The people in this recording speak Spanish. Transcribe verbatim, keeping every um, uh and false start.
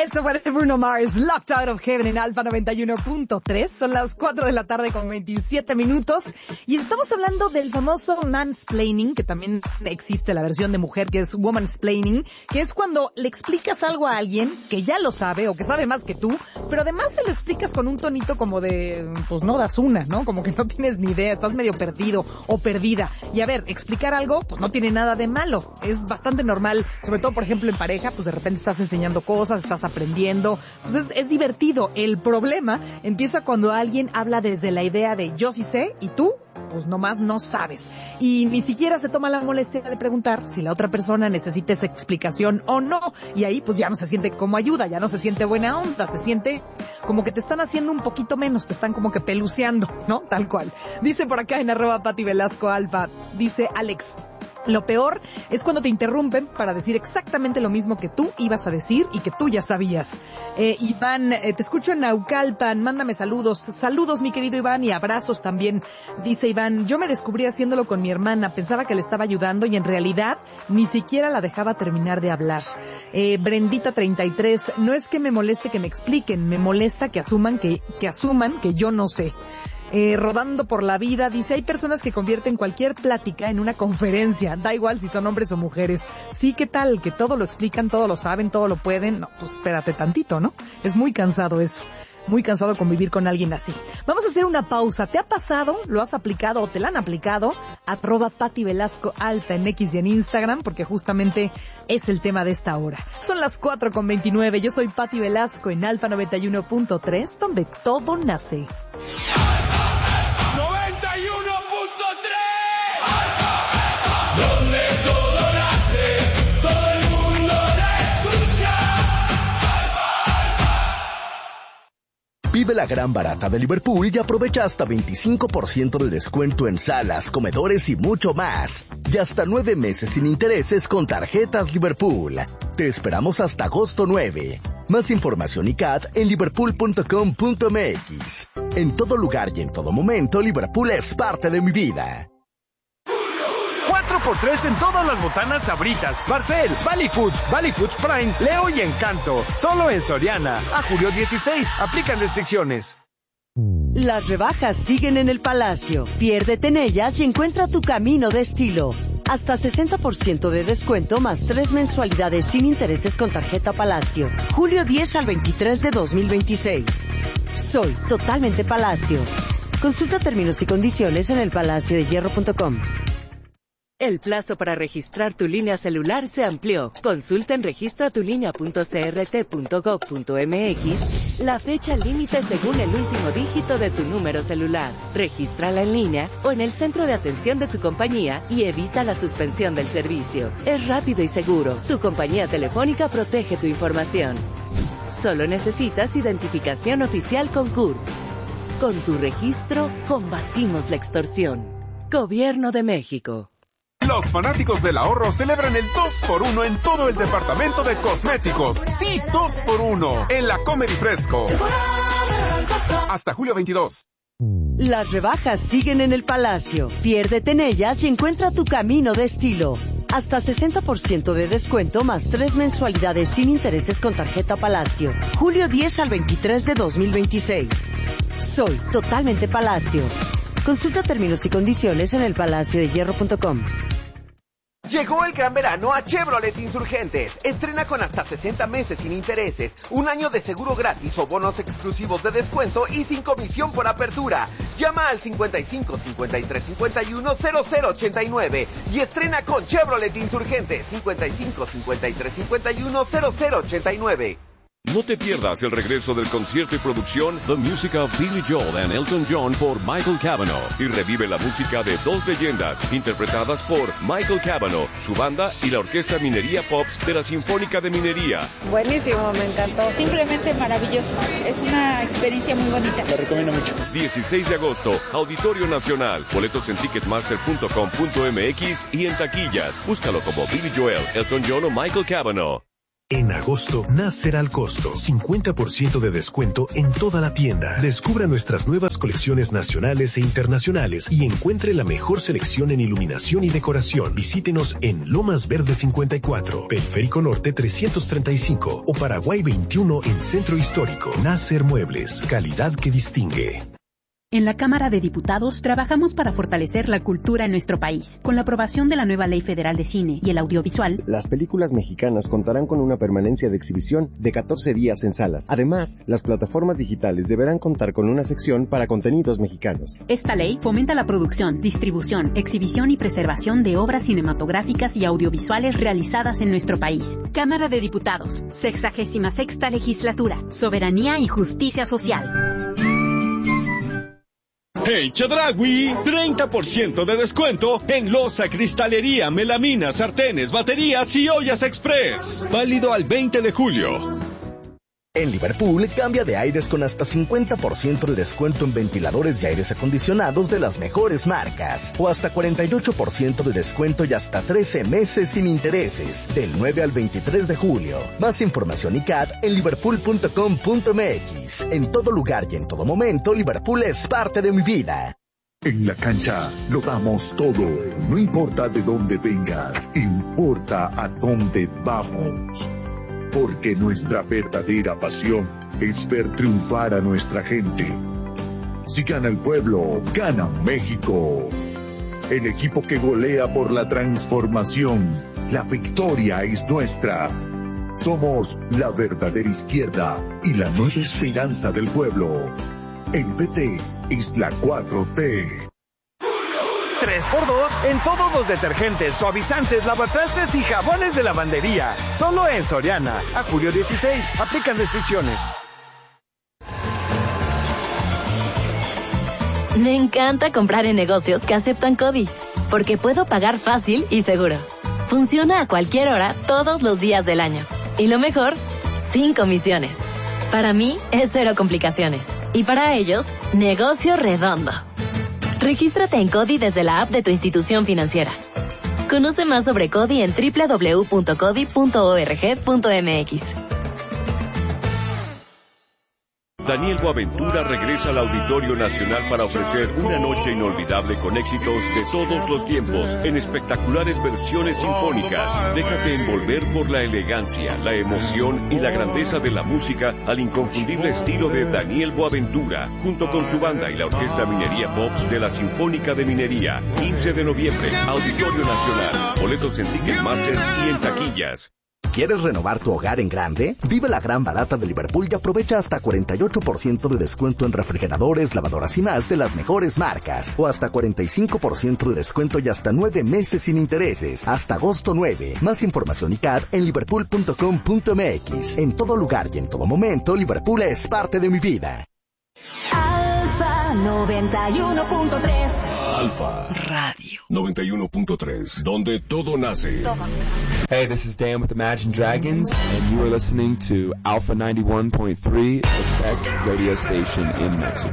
Eso fue Bruno Mars, Locked Out of Heaven en Alfa noventa y uno punto tres. Son las cuatro de la tarde con veintisiete minutos. Y estamos hablando del famoso mansplaining, que también existe la versión de mujer, que es womansplaining, que es cuando le explicas algo a alguien que ya lo sabe o que sabe más que tú, pero además se lo explicas con un tonito como de, pues no das una, ¿no? Como que no tienes ni idea, estás medio perdido o perdida. Y a ver, explicar algo, pues no tiene nada de malo. Es bastante normal, sobre todo, por ejemplo, en pareja, pues de repente estás enseñando cosas, estás aprendiendo, pues es, es divertido. El problema empieza cuando alguien habla desde la idea de yo sí sé y tú pues nomás no sabes. Y ni siquiera se toma la molestia de preguntar si la otra persona necesita esa explicación o no. Y ahí pues ya no se siente como ayuda, ya no se siente buena onda, se siente como que te están haciendo un poquito menos, te están como que peluceando, ¿no? Tal cual. Dice por acá en arroba Pati Velasco Alfa, dice Alex, lo peor es cuando te interrumpen para decir exactamente lo mismo que tú ibas a decir y que tú ya sabías. Eh, Iván, eh, te escucho en Naucalpan, mándame saludos. Saludos, mi querido Iván, y abrazos también. Dice Iván, yo me descubrí haciéndolo con mi hermana, pensaba que le estaba ayudando y en realidad ni siquiera la dejaba terminar de hablar. Eh, Brendita treinta y tres, no es que me moleste que me expliquen, me molesta que asuman que, que asuman que yo no sé. Eh, rodando por la vida, dice, hay personas que convierten cualquier plática en una conferencia, da igual si son hombres o mujeres. Sí, ¿qué tal? Que todo lo explican, todo lo saben, todo lo pueden. No, pues espérate tantito, ¿no? Es muy cansado eso. Muy cansado convivir con alguien así. Vamos a hacer una pausa. ¿Te ha pasado? ¿Lo has aplicado o te la han aplicado? Arroba Pati Velasco Alta en X y en Instagram, porque justamente es el tema de esta hora. Son las cuatro con veintinueve. Yo soy Pati Velasco en Alfa noventa y uno punto tres, donde todo nace. noventa y uno punto tres, donde todo nace, todo el mundo te escucha. Vive la gran barata de Liverpool y aprovecha hasta veinticinco por ciento de descuento en salas, comedores y mucho más. Y hasta nueve meses sin intereses con tarjetas Liverpool. Te esperamos hasta agosto nueve. Más información y C A T en liverpool punto com punto m x. En todo lugar y en todo momento, Liverpool es parte de mi vida. cuatro por tres en todas las botanas Sabritas, Barcel, Valley Foods, Valley Foods Prime, Leo y Encanto. Solo en Soriana. A julio dieciséis. Aplican restricciones. Las rebajas siguen en el Palacio. Piérdete en ellas y encuentra tu camino de estilo. Hasta sesenta por ciento de descuento más tres mensualidades sin intereses con tarjeta Palacio. julio diez al veintitrés de dos mil veintiséis. Soy totalmente Palacio. Consulta términos y condiciones en el palacio de hierro punto com. El plazo para registrar tu línea celular se amplió. Consulta en registra tu línea punto c r t punto gov punto m x la fecha límite según el último dígito de tu número celular. Regístrala en línea o en el centro de atención de tu compañía y evita la suspensión del servicio. Es rápido y seguro. Tu compañía telefónica protege tu información. Solo necesitas identificación oficial con C U R. Con tu registro, combatimos la extorsión. Gobierno de México. Los fanáticos del ahorro celebran el dos por uno en todo el departamento de cosméticos. Sí, dos por uno en la Comedy Fresco. Hasta julio veintidós. Las rebajas siguen en el Palacio. Piérdete en ellas y encuentra tu camino de estilo. Hasta sesenta por ciento de descuento más tres mensualidades sin intereses con tarjeta Palacio. julio diez al veintitrés de dos mil veintiséis. Soy totalmente Palacio. Consulta términos y condiciones en el palacio de hierro punto com. Llegó el gran verano a Chevrolet Insurgentes. Estrena con hasta sesenta meses sin intereses, un año de seguro gratis o bonos exclusivos de descuento y sin comisión por apertura. Llama al cincuenta y cinco, cincuenta y tres, cincuenta y uno, cero cero ochenta y nueve y estrena con Chevrolet Insurgentes cincuenta y cinco, cincuenta y tres, cincuenta y uno, cero cero ochenta y nueve. No te pierdas el regreso del concierto y producción The Music of Billy Joel and Elton John por Michael Cavanaugh y revive la música de dos leyendas interpretadas por Michael Cavanaugh, su banda y la Orquesta Minería Pops de la Sinfónica de Minería. Buenísimo, me encantó. Simplemente maravilloso. Es una experiencia muy bonita. La recomiendo mucho. dieciséis de agosto, Auditorio Nacional. Boletos en ticketmaster punto com punto m x y en taquillas. Búscalo como Billy Joel, Elton John o Michael Cavanaugh. En agosto, Nasser al costo. cincuenta por ciento de descuento en toda la tienda. Descubra nuestras nuevas colecciones nacionales e internacionales y encuentre la mejor selección en iluminación y decoración. Visítenos en Lomas Verde cincuenta y cuatro, Periférico Norte trescientos treinta y cinco o Paraguay veintiuno en Centro Histórico. Nasser Muebles, calidad que distingue. En la Cámara de Diputados trabajamos para fortalecer la cultura en nuestro país. Con la aprobación de la nueva Ley Federal de Cine y el Audiovisual, las películas mexicanas contarán con una permanencia de exhibición de catorce días en salas. Además, las plataformas digitales deberán contar con una sección para contenidos mexicanos. Esta ley fomenta la producción, distribución, exhibición y preservación de obras cinematográficas y audiovisuales realizadas en nuestro país. Cámara de Diputados, sexagésima sexta legislatura, soberanía y justicia social. En Chedraui, treinta por ciento de descuento en loza, cristalería, melaminas, sartenes, baterías y ollas express. Válido al veinte de julio. En Liverpool, cambia de aires con hasta cincuenta por ciento de descuento en ventiladores y aires acondicionados de las mejores marcas. O hasta cuarenta y ocho por ciento de descuento y hasta trece meses sin intereses. Del nueve al veintitrés de julio. Más información y C A D en liverpool punto com punto m x. En todo lugar y en todo momento, Liverpool es parte de mi vida. En la cancha lo damos todo. No importa de dónde vengas, importa a dónde vamos. Porque nuestra verdadera pasión es ver triunfar a nuestra gente. Si gana el pueblo, gana México. El equipo que golea por la transformación. La victoria es nuestra. Somos la verdadera izquierda y la nueva esperanza del pueblo. El P T es la cuatro T. tres por dos en todos los detergentes, suavizantes, lavatrastes y jabones de lavandería. Solo en Soriana. A julio dieciséis. Aplican restricciones. Me encanta comprar en negocios que aceptan CODI, porque puedo pagar fácil y seguro. Funciona a cualquier hora, todos los días del año. Y lo mejor, sin comisiones. Para mí, es cero complicaciones. Y para ellos, negocio redondo. Regístrate en CODI desde la app de tu institución financiera. Conoce más sobre CODI en doble u doble u doble u punto codi punto org punto m x. Daniel Boaventura regresa al Auditorio Nacional para ofrecer una noche inolvidable con éxitos de todos los tiempos en espectaculares versiones sinfónicas. Déjate envolver por la elegancia, la emoción y la grandeza de la música al inconfundible estilo de Daniel Boaventura, junto con su banda y la Orquesta Minería Pops de la Sinfónica de Minería. quince de noviembre, Auditorio Nacional. Boletos en Ticketmaster y en taquillas. ¿Quieres renovar tu hogar en grande? Vive la gran barata de Liverpool y aprovecha hasta cuarenta y ocho por ciento de descuento en refrigeradores, lavadoras y más de las mejores marcas. O hasta cuarenta y cinco por ciento de descuento y hasta nueve meses sin intereses. Hasta agosto nueve. Más información y C A D en liverpool punto com punto m x. En todo lugar y en todo momento, Liverpool es parte de mi vida. Alfa noventa y uno punto tres. Alfa Radio noventa y uno punto tres, donde todo nace. Hey, this is Dan with Imagine Dragons, and you are listening to Alpha ninety-one point three, the best radio station in Mexico.